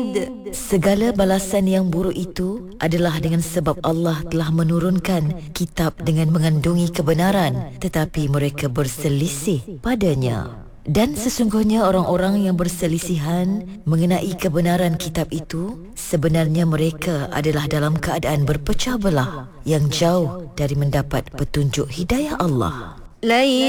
Segala balasan yang buruk itu adalah dengan sebab Allah telah menurunkan kitab dengan mengandungi kebenaran, tetapi mereka berselisih padanya. Dan sesungguhnya orang-orang yang berselisihan mengenai kebenaran kitab itu, sebenarnya mereka adalah dalam keadaan berpecah belah yang jauh dari mendapat petunjuk hidayah Allah.